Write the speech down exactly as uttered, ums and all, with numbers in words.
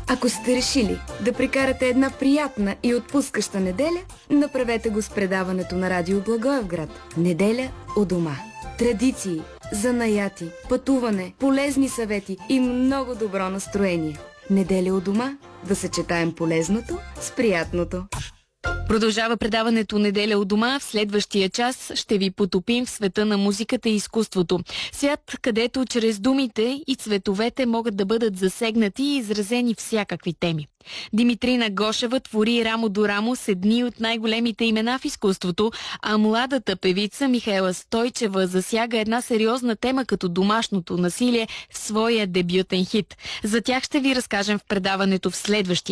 Ако сте решили да прекарате една приятна и отпускаща неделя, направете го с предаването на Радио Благоевград. Неделя у дома. Традиции, занаяти, пътуване, полезни съвети и много добро настроение. Неделя у дома, да съчетаем полезното с приятното. Продължава предаването Неделя у дома. В следващия час ще ви потопим в света на музиката и изкуството. Свят, където чрез думите и цветовете могат да бъдат засегнати и изразени всякакви теми. Димитрина Гошева твори рамо до рамо с едни от най-големите имена в изкуството, а младата певица Михаела Стойчева засяга една сериозна тема като домашното насилие в своя дебютен хит. За тях ще ви разкажем в предаването в следващия